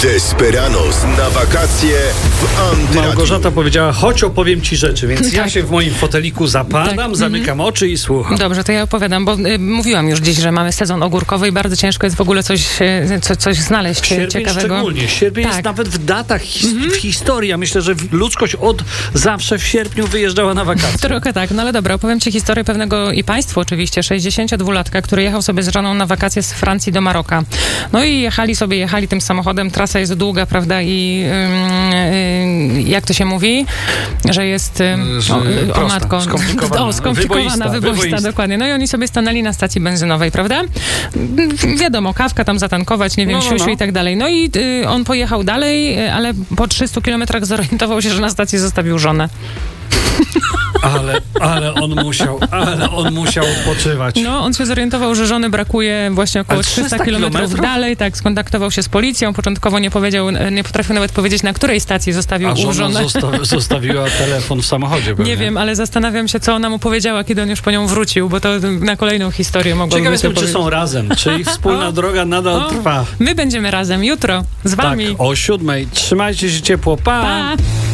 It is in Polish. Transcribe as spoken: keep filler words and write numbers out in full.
Desperados na wakacje w Antyradiu. Małgorzata powiedziała, chodź opowiem ci rzeczy, więc ja Tak. się w moim foteliku zapadam, Tak. zamykam oczy i słucham. Dobrze, to ja opowiadam, bo y, mówiłam już dziś, że mamy sezon ogórkowy i bardzo ciężko jest w ogóle coś, y, co, coś znaleźć Sierpień ciekawego. szczególnie. Sierpień Tak. jest nawet w datach, his- w historii. Ja myślę, że ludzkość od zawsze w sierpniu wyjeżdżała na wakacje. Trochę tak, no ale dobra, opowiem ci historię pewnego i państwu oczywiście, sześćdziesięciodwulatka, który jechał sobie z żoną na wakacje z Francji do Maroka. No i jechali sobie, jechali tym samochodem, trasa jest długa, prawda, i ym, y, jak to się mówi, że jest ym, Że o, o prosta, matko, skomplikowana, o, skomplikowana, wyboista, wyboista, wyboista. dokładnie. No i oni sobie stanęli na stacji benzynowej, prawda? Wiadomo, kawka tam zatankować, nie wiem, No, no, siusiu no. i tak dalej. No i y, on pojechał dalej, y, ale po trzystu kilometrach zorientował się, że na stacji zostawił żonę. Ale, ale on musiał, ale on musiał odpoczywać. No, on się zorientował, że żony brakuje właśnie około Ale trzysta trzysta kilometrów kilometrów? dalej, tak, skontaktował się z policją, początkowo nie powiedział, nie potrafił nawet powiedzieć, na której stacji zostawił A u żona żonę. zosta- zostawiła telefon w samochodzie pewnie. Nie wiem, ale zastanawiam się, co ona mu powiedziała, kiedy on już po nią wrócił, bo to na kolejną historię mogłoby Ciekaw to jestem, czy powiedzieć. są razem, czy ich wspólna O, droga nadal o, trwa. My będziemy razem jutro z Tak, wami. o siódmej. Trzymajcie się ciepło. Pa! Pa!